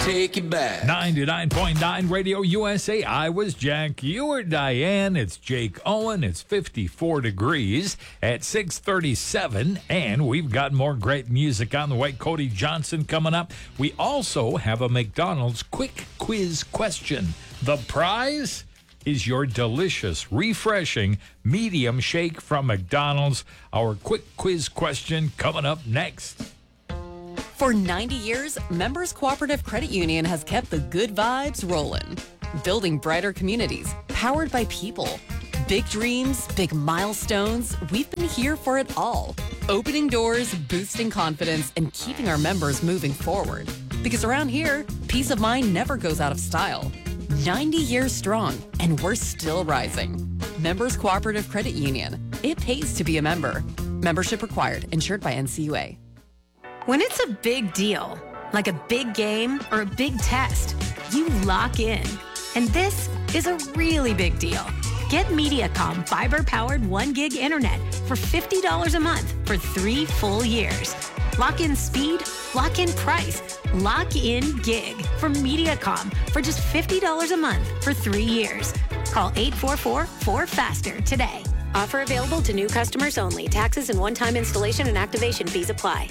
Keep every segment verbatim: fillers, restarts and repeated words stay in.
take you back. ninety-nine point nine Radio U S A. I was Jack. You were Diane. It's Jake Owen. It's fifty-four degrees at six thirty-seven. And we've got more great music on the way. Cody Johnson coming up. We also have a McDonald's quick quiz question. The prize is your delicious, refreshing medium shake from McDonald's. Our quick quiz question coming up next. For ninety years, Members Cooperative Credit Union has kept the good vibes rolling. Building brighter communities, powered by people. Big dreams, big milestones, we've been here for it all. Opening doors, boosting confidence, and keeping our members moving forward. Because around here, peace of mind never goes out of style. ninety years strong, and we're still rising. Members Cooperative Credit Union. It pays to be a member. Membership required. Insured by N C U A. When it's a big deal, like a big game or a big test, you lock in. And this is a really big deal. Get Mediacom fiber-powered one gig internet for fifty dollars a month for three full years. Lock in speed, lock in price, lock in gig from Mediacom for just fifty dollars a month for three years. Call eight four four, four faster today. Offer available to new customers only. Taxes and one-time installation and activation fees apply.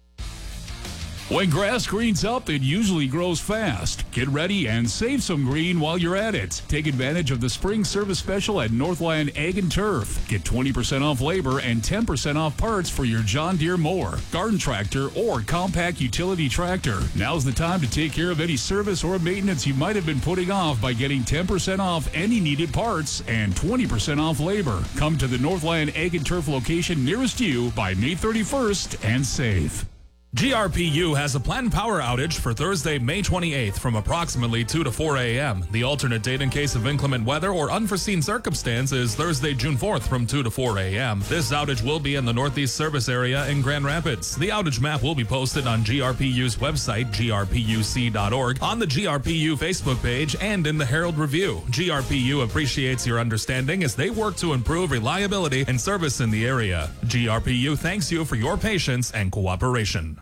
When grass greens up, it usually grows fast. Get ready and save some green while you're at it. Take advantage of the spring service special at Northland Ag and Turf. Get twenty percent off labor and ten percent off parts for your John Deere mower, garden tractor, or compact utility tractor. Now's the time to take care of any service or maintenance you might have been putting off by getting ten percent off any needed parts and twenty percent off labor. Come to the Northland Ag and Turf location nearest you by May thirty-first and save. G R P U has a planned power outage for Thursday, May twenty-eighth from approximately two to four a.m. The alternate date in case of inclement weather or unforeseen circumstance is Thursday, June fourth from two to four a.m. This outage will be in the Northeast Service Area in Grand Rapids. The outage map will be posted on G R P U's website, G R P U C dot org, on the G R P U Facebook page, and in the Herald Review. G R P U appreciates your understanding as they work to improve reliability and service in the area. G R P U thanks you for your patience and cooperation.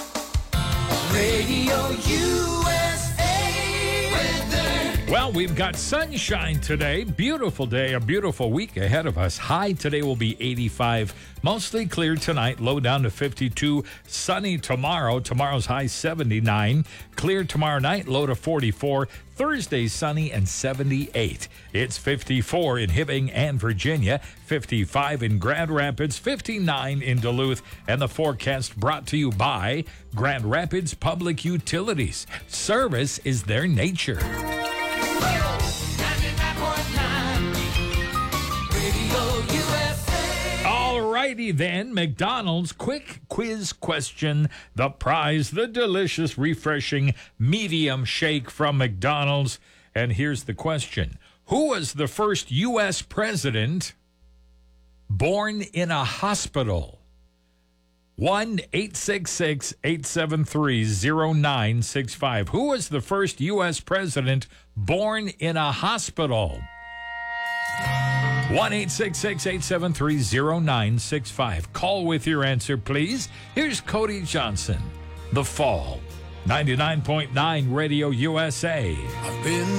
Radio U S A weather. Well, we've got sunshine today. Beautiful day, a beautiful week ahead of us. High today will be eighty-five. Mostly clear tonight, low down to fifty-two. Sunny tomorrow. Tomorrow's high seventy-nine. Clear tomorrow night, low to forty-four. Thursday, sunny and seventy-eight. It's fifty-four in Hibbing and Virginia, fifty-five in Grand Rapids, fifty-nine in Duluth, and the forecast brought to you by Grand Rapids Public Utilities. Service is their nature. Alrighty then, McDonald's quick quiz question. The prize, the delicious, refreshing medium shake from McDonald's. And here's the question. Who was the first U S president born in a hospital? one eight six six, eight seven three, zero nine six five. Who was the first U S president born in a hospital? one eight six six, eight seven three, zero nine six five. Call with your answer, please. Here's Cody Johnson, The Fall. ninety-nine point nine Radio U S A. I've been